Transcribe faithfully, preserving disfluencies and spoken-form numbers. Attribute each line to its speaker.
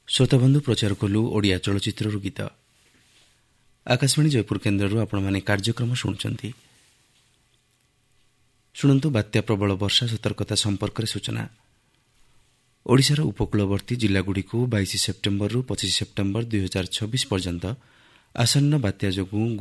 Speaker 1: ଶ୍ରୋତାବନ୍ଧୁ ପ୍ରଚାର କଲୁ ଓଡ଼ିଆ ଚଳଚ୍ଚିତ୍ରରୁ ଗୀତ। ଆକାଶବାଣୀ ଜୟପୁର କେନ୍ଦ୍ରରୁ ଆପଣମାନେ କାର୍ଯ୍ୟକ୍ରମ ଶୁଣୁଛନ୍ତି। ଶୁଣନ୍ତୁ ବାତ୍ୟା ପ୍ରବଳ ବର୍ଷା ସତର୍କତା ସମ୍ପର୍କରେ ସୂଚନା। ଓଡ଼ିଶାର ଉପକୂଳବର୍ତ୍ତୀ ଜିଲ୍ଲାଗୁଡ଼ିକୁ ବାଇଶ ସେପ୍ଟେମ୍ବରରୁ ପଚିଶ ସେପ୍ଟେମ୍ବର ଦୁଇ ହଜାର ଛବିଶ ପର୍ଯ୍ୟନ୍ତ ଆସନ୍ନ ବାତ୍ୟା ଯୋଗୁଁ